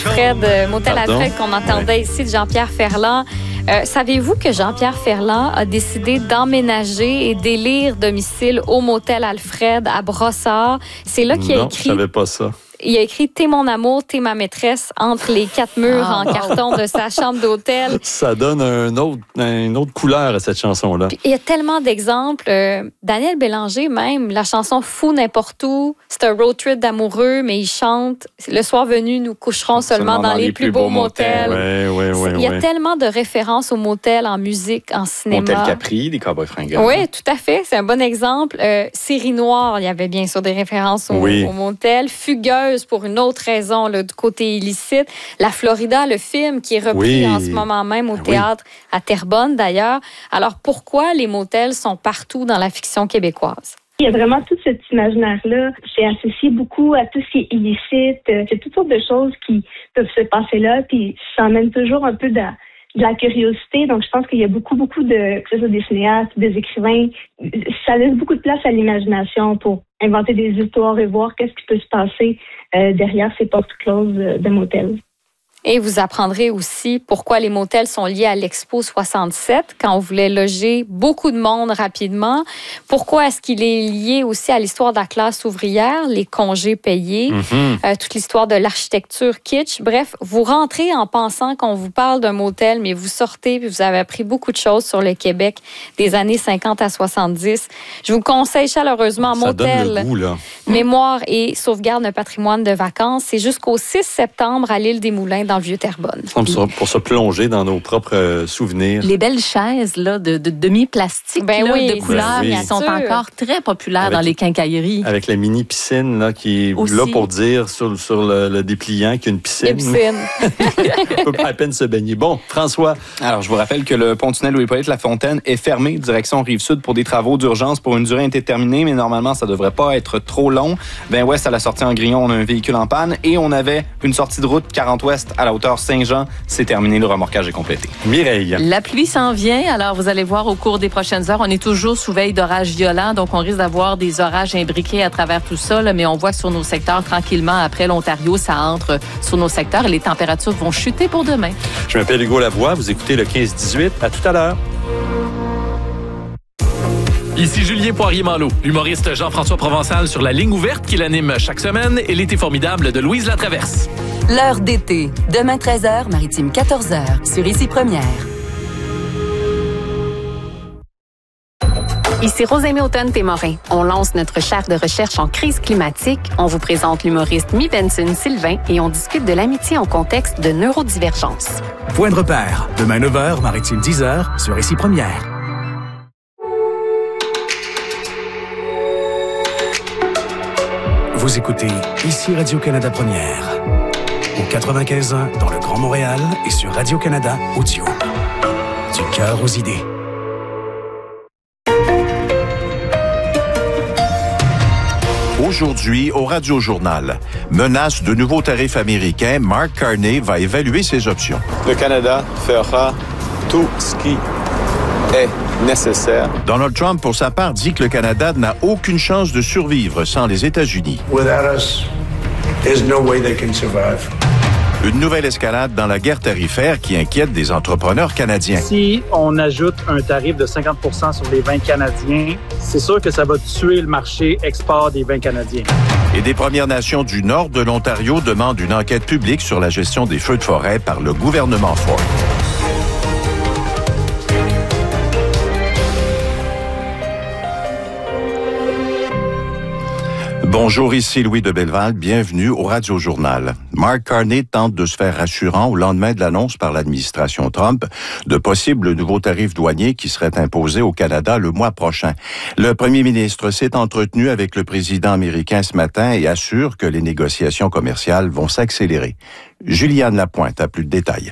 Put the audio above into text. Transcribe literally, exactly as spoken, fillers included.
Alfred, euh, Motel Pardon? Alfred qu'on entendait Oui. ici de Jean-Pierre Ferland. Euh, savez-vous que Jean-Pierre Ferland a décidé d'emménager et d'élire domicile au Motel Alfred à Brossard? C'est là qu'il a Non, écrit... je savais pas ça. Il a écrit « T'es mon amour, t'es ma maîtresse » entre les quatre murs en carton de sa chambre d'hôtel. Ça donne un autre, une autre couleur à cette chanson-là. Puis, il y a tellement d'exemples. Euh, Daniel Bélanger, même, la chanson « Fou n'importe où », c'est un road trip d'amoureux, mais il chante « Le soir venu, nous coucherons seulement, seulement dans, dans les, les plus beaux, beaux motels. motels. » Ouais, ouais, ouais, Il y a ouais. tellement de références aux motels en musique, en cinéma. Motel Capri, des Cowboys fringants. Oui, tout à fait. C'est un bon exemple. Euh, Série Noire, il y avait bien sûr des références au, oui. au motel. Fugueuse, pour une autre raison, là, du côté illicite. La Florida, le film qui est repris oui. en ce moment même au théâtre, oui. à Terrebonne d'ailleurs. Alors, pourquoi les motels sont partout dans la fiction québécoise? Il y a vraiment tout cet imaginaire-là. C'est associé beaucoup à tout ce qui est illicite. C'est toutes sortes de choses qui peuvent se passer là, puis ça emmène toujours un peu de, de la curiosité. Donc, je pense qu'il y a beaucoup, beaucoup de, que ce soit des cinéastes, des écrivains, ça laisse beaucoup de place à l'imagination pour inventer des histoires et voir qu'est-ce qui peut se passer euh, derrière ces portes closes de motels. Et vous apprendrez aussi pourquoi les motels sont liés à l'Expo soixante-sept, quand on voulait loger beaucoup de monde rapidement. Pourquoi est-ce qu'il est lié aussi à l'histoire de la classe ouvrière, les congés payés, mm-hmm. euh, toute l'histoire de l'architecture kitsch. Bref, vous rentrez en pensant qu'on vous parle d'un motel, mais vous sortez et vous avez appris beaucoup de choses sur le Québec des années cinquante à soixante-dix. Je vous conseille chaleureusement Ça Motel, donne le goût, là. Mémoire et sauvegarde d'un patrimoine de vacances. C'est jusqu'au six septembre à l'île des Moulins, dans le Vieux-Terrebonne. Pour, pour se plonger dans nos propres euh, souvenirs. Les belles chaises là, de, de demi-plastique ben là, oui, de couleurs ben oui. qui sont encore très populaires avec, dans les quincailleries. Avec la mini-piscine là, qui est Aussi. là pour dire sur, sur le, le dépliant qu'il y a une piscine. Une piscine. On peut pas à peine se baigner. Bon, François. Alors, je vous rappelle que le pont-tunnel Louis-Hippolyte Lafontaine est fermé direction Rive-Sud pour des travaux d'urgence pour une durée indéterminée, mais normalement, ça devrait pas être trop long. Ben ouest, à la sortie en Grillon, on a un véhicule en panne et on avait une sortie de route quarante ouest à la hauteur Saint-Jean. C'est terminé, le remorquage est complété. Mireille. La pluie s'en vient, alors vous allez voir au cours des prochaines heures, on est toujours sous veille d'orages violents, donc on risque d'avoir des orages imbriqués à travers tout ça, là, mais on voit sur nos secteurs tranquillement, après l'Ontario, ça entre sur nos secteurs et les températures vont chuter pour demain. Je m'appelle Hugo Lavoie, vous écoutez le quinze dix-huit. À tout à l'heure. Ici Julien Poirier-Malo, l'humoriste Jean-François Provençal sur la ligne ouverte qui l'anime chaque semaine et l'été formidable de Louise Latraverse. L'heure d'été, demain treize heures, Maritime quatorze heures, sur Ici Première. Ici Rosemée Automne-Témorin. On lance notre chaire de recherche en crise climatique. On vous présente l'humoriste Mi Benson Sylvain et on discute de l'amitié en contexte de neurodivergence. Point de repère, demain neuf heures, Maritime dix heures, sur Ici Première. Vous écoutez Ici Radio-Canada Première. Au quatre-vingt-quinze ans dans le Grand Montréal et sur Radio-Canada Audio. Du cœur aux idées. Aujourd'hui, au Radio-Journal, menace de nouveaux tarifs américains, Mark Carney va évaluer ses options. Le Canada fera tout ce qui est nécessaire. Donald Trump, pour sa part, dit que le Canada n'a aucune chance de survivre sans les États-Unis. Without us, there's no way they can survive. Une nouvelle escalade dans la guerre tarifaire qui inquiète des entrepreneurs canadiens. Si on ajoute un tarif de cinquante pour cent sur les vins canadiens, c'est sûr que ça va tuer le marché export des vins canadiens. Et des Premières Nations du nord de l'Ontario demandent une enquête publique sur la gestion des feux de forêt par le gouvernement Ford. Bonjour, ici Louis de Belleval. Bienvenue au Radio-Journal. Mark Carney tente de se faire rassurant au lendemain de l'annonce par l'administration Trump de possibles nouveaux tarifs douaniers qui seraient imposés au Canada le mois prochain. Le premier ministre s'est entretenu avec le président américain ce matin et assure que les négociations commerciales vont s'accélérer. Juliane Lapointe a plus de détails.